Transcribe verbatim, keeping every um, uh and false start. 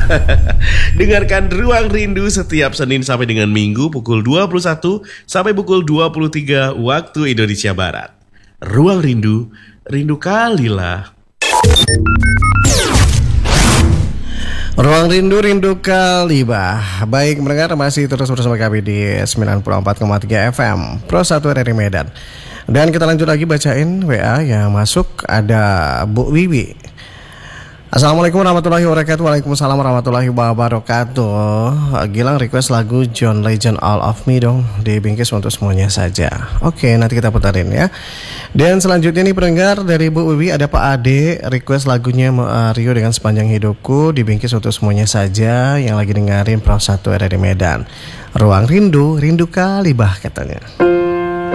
Dengarkan Ruang Rindu setiap Senin sampai dengan Minggu pukul dua puluh satu sampai pukul dua puluh tiga waktu Indonesia Barat. Ruang Rindu, rindu kalilah. Ruang Rindu, rindu kalibah. Baik mendengar, masih terus bersama kami di sembilan puluh empat koma tiga F M Pro satu R R I Medan. Dan kita lanjut lagi bacain W A yang masuk. Ada Bu Wiwi. Assalamualaikum warahmatullahi wabarakatuh. Waalaikumsalam warahmatullahi wabarakatuh. Gilang request lagu John Legend All of Me dong, dibingkis untuk semuanya saja. Oke, nanti kita putarin ya. Dan selanjutnya nih pendengar, dari Bu Wiwi ada Pak Ade request lagunya Rio dengan Sepanjang Hidupku, dibingkis untuk semuanya saja yang lagi dengerin Pro satu R R I Medan. Ruang Rindu, rindu kalibah katanya.